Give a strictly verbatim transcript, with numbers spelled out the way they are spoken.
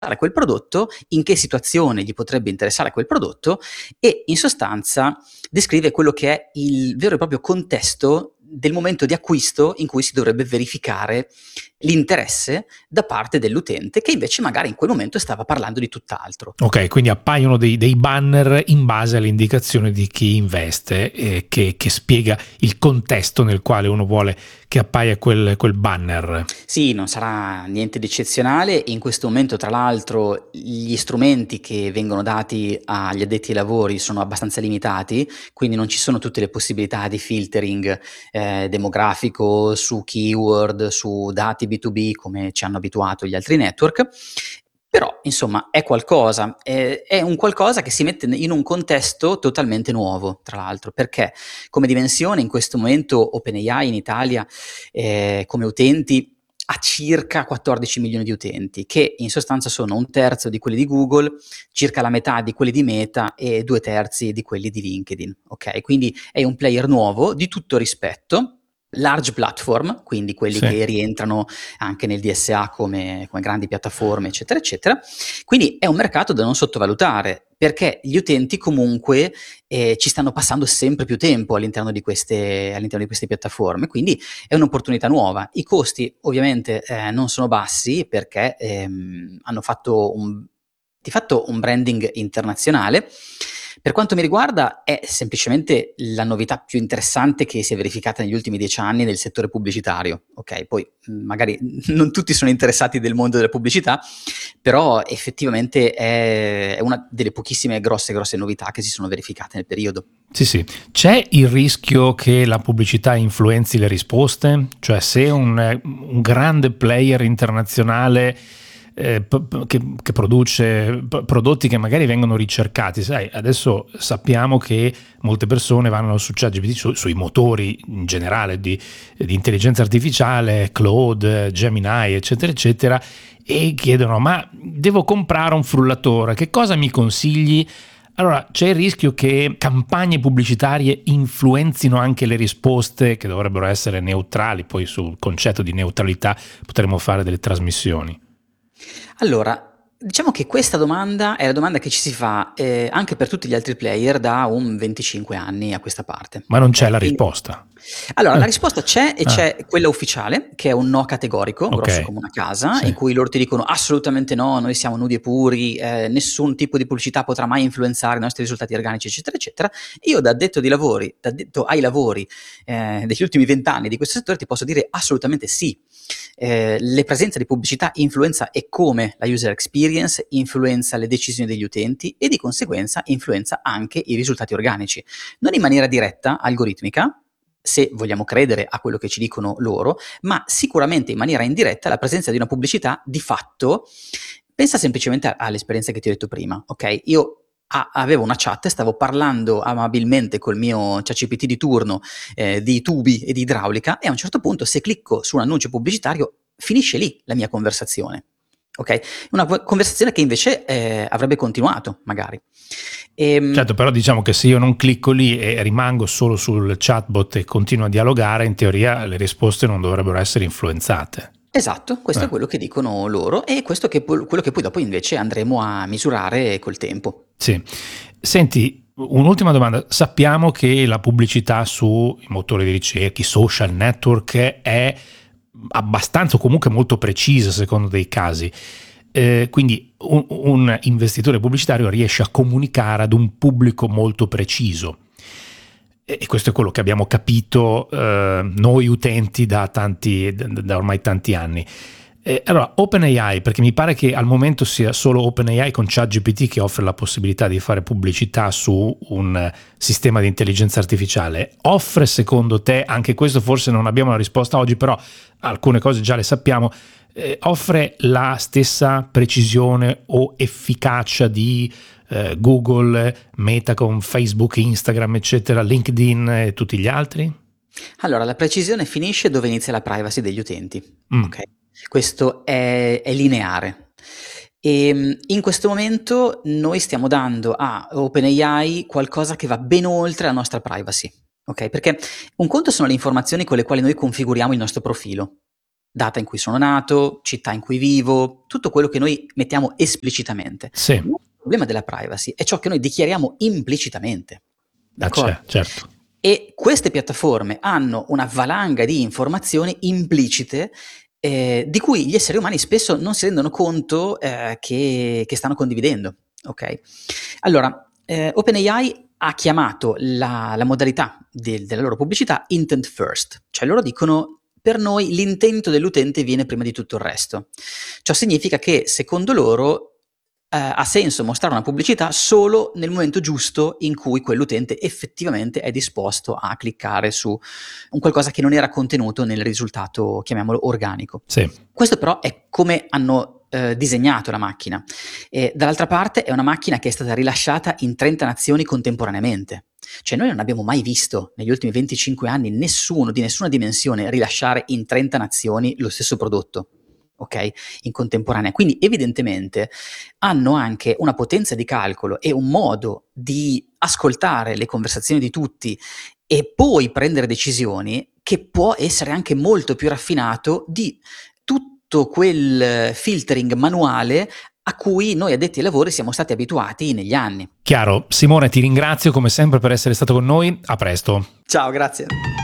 quel prodotto, in che situazione gli potrebbe interessare quel prodotto e in sostanza descrive quello che è il vero e proprio contesto del momento di acquisto in cui si dovrebbe verificare l'interesse da parte dell'utente che invece magari in quel momento stava parlando di tutt'altro. Ok, quindi appaiono dei, dei banner in base alle indicazioni di chi investe, eh, che, che spiega il contesto nel quale uno vuole che appaia quel, quel banner. Sì, non sarà niente di eccezionale. In questo momento, tra l'altro, gli strumenti che vengono dati agli addetti ai lavori sono abbastanza limitati, quindi non ci sono tutte le possibilità di filtering eh, demografico su keyword, su dati B due B come ci hanno abituato gli altri network. Però, insomma, è qualcosa, è, è un qualcosa che si mette in un contesto totalmente nuovo, tra l'altro, perché come dimensione in questo momento OpenAI in Italia eh, come utenti ha circa quattordici milioni di utenti, che in sostanza sono un terzo di quelli di Google, circa la metà di quelli di Meta e due terzi di quelli di LinkedIn, ok? Quindi è un player nuovo, di tutto rispetto, large platform, quindi quelli Sì. che rientrano anche nel D S A come, come grandi piattaforme, eccetera, eccetera. Quindi è un mercato da non sottovalutare, perché gli utenti comunque eh, ci stanno passando sempre più tempo all'interno di queste, all'interno di queste piattaforme, quindi è un'opportunità nuova. I costi ovviamente eh, non sono bassi perché ehm, hanno fatto un, di fatto un branding internazionale. Per quanto mi riguarda è semplicemente la novità più interessante che si è verificata negli ultimi dieci anni nel settore pubblicitario. Ok, poi magari non tutti sono interessati del mondo della pubblicità, però effettivamente è, è una delle pochissime grosse grosse novità che si sono verificate nel periodo. Sì, sì. C'è il rischio che la pubblicità influenzi le risposte? Cioè se un, un grande player internazionale eh, p- che, che produce p- prodotti che magari vengono ricercati, sai, adesso sappiamo che molte persone vanno su ChatGPT, su, sui motori in generale di, di intelligenza artificiale, Claude, Gemini, eccetera, eccetera, e chiedono: ma devo comprare un frullatore, che cosa mi consigli? Allora, c'è il rischio che campagne pubblicitarie influenzino anche le risposte, che dovrebbero essere neutrali. Poi sul concetto di neutralità potremmo fare delle trasmissioni. Allora, diciamo che questa domanda è la domanda che ci si fa eh, anche per tutti gli altri player da un venticinque anni a questa parte. Ma non c'è Ok, la quindi risposta. allora la Eh. risposta c'è e Ah, c'è quella ufficiale, che è un no categorico, grosso ok. come una casa, Sì. in cui loro ti dicono assolutamente no, noi siamo nudi e puri, eh, nessun tipo di pubblicità potrà mai influenzare i nostri risultati organici, eccetera, eccetera. Io da addetto di lavori, da addetto ai lavori eh, degli ultimi vent'anni di questo settore ti posso dire assolutamente sì. Eh, le presenze di pubblicità influenza e come la user experience, influenza le decisioni degli utenti e di conseguenza influenza anche i risultati organici. Non in maniera diretta, algoritmica, se vogliamo credere a quello che ci dicono loro, ma sicuramente in maniera indiretta la presenza di una pubblicità di fatto, pensa semplicemente all'esperienza che ti ho detto prima, ok? Io a- avevo una chat, stavo parlando amabilmente col mio ChatGPT di turno eh, di tubi e di idraulica e a un certo punto se clicco su un annuncio pubblicitario finisce lì la mia conversazione. Ok? Una conversazione che invece eh, avrebbe continuato magari. Ehm, Certo, però diciamo che se io non clicco lì e rimango solo sul chatbot e continuo a dialogare, in teoria le risposte non dovrebbero essere influenzate. Esatto, questo è Eh. quello che dicono loro e questo che poi, quello che poi dopo invece andremo a misurare col tempo. Sì. Senti, un'ultima domanda. Sappiamo che la pubblicità sui motori di ricerca, i social network è abbastanza o comunque molto precisa secondo dei casi. Eh, quindi un, un investitore pubblicitario riesce a comunicare ad un pubblico molto preciso. E questo è quello che abbiamo capito eh, noi utenti da, tanti, da, da ormai tanti anni. Eh, allora, OpenAI, perché mi pare che al momento sia solo OpenAI con ChatGPT che offre la possibilità di fare pubblicità su un sistema di intelligenza artificiale, offre secondo te, anche questo forse non abbiamo la risposta oggi, però alcune cose già le sappiamo, eh, offre la stessa precisione o efficacia di eh, Google, Meta con Facebook, Instagram, eccetera, LinkedIn e tutti gli altri? Allora, la precisione finisce dove inizia la privacy degli utenti, Mm. ok? Questo è, è lineare. E in questo momento noi stiamo dando a OpenAI qualcosa che va ben oltre la nostra privacy, ok? Perché un conto sono le informazioni con le quali noi configuriamo il nostro profilo, data in cui sono nato, città in cui vivo, tutto quello che noi mettiamo esplicitamente. Sì. Il problema della privacy è ciò che noi dichiariamo implicitamente. D'accordo? Ah, certo. E queste piattaforme hanno una valanga di informazioni implicite eh, di cui gli esseri umani spesso non si rendono conto eh, che, che stanno condividendo. Ok? Allora, eh, OpenAI ha chiamato la, la modalità del, della loro pubblicità intent first, cioè loro dicono per noi l'intento dell'utente viene prima di tutto il resto. Ciò significa che secondo loro eh, ha senso mostrare una pubblicità solo nel momento giusto in cui quell'utente effettivamente è disposto a cliccare su un qualcosa che non era contenuto nel risultato, chiamiamolo organico. Sì. Questo però è come hanno eh, disegnato la macchina. E dall'altra parte è una macchina che è stata rilasciata in trenta nazioni contemporaneamente. Cioè noi non abbiamo mai visto negli ultimi venticinque anni nessuno di nessuna dimensione rilasciare in trenta nazioni lo stesso prodotto, ok? In contemporanea. Quindi evidentemente hanno anche una potenza di calcolo e un modo di ascoltare le conversazioni di tutti e poi prendere decisioni che può essere anche molto più raffinato di tutto quel filtering manuale a cui noi addetti ai lavori siamo stati abituati negli anni. Chiaro. Simone, ti ringrazio come sempre per essere stato con noi. A presto. Ciao, grazie.